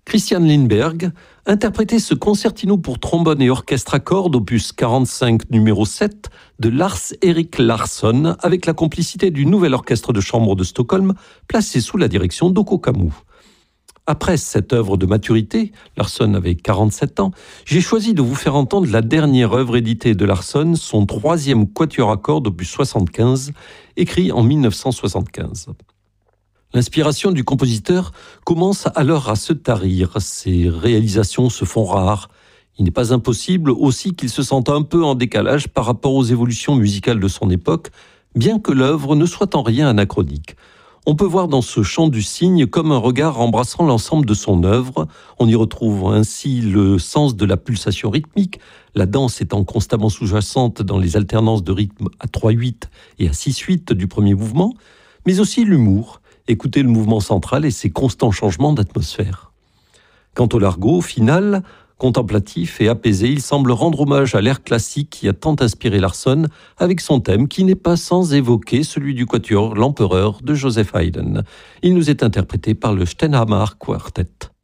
Christian Lindberg interprétait ce concertino pour trombone et orchestre à cordes, opus 45 numéro 7, de Lars-Erik Larsson, avec la complicité du nouvel orchestre de chambre de Stockholm, placé sous la direction d'Oko Kamou. Après cette œuvre de maturité, Larsson avait 47 ans, j'ai choisi de vous faire entendre la dernière œuvre éditée de Larsson, son troisième quatuor à cordes, opus 75, écrit en 1975. L'inspiration du compositeur commence alors à se tarir, ses réalisations se font rares. Il n'est pas impossible aussi qu'il se sente un peu en décalage par rapport aux évolutions musicales de son époque, bien que l'œuvre ne soit en rien anachronique. On peut voir dans ce chant du cygne comme un regard embrassant l'ensemble de son œuvre. On y retrouve ainsi le sens de la pulsation rythmique, la danse étant constamment sous-jacente dans les alternances de rythme à 3/8 et à 6/8 du premier mouvement, mais aussi l'humour. Écoutez le mouvement central et ses constants changements d'atmosphère. Quant au largo final, contemplatif et apaisé, il semble rendre hommage à l'ère classique qui a tant inspiré Larsson avec son thème qui n'est pas sans évoquer celui du quatuor L'Empereur de Joseph Haydn. Il nous est interprété par le Steinhammer Quartet.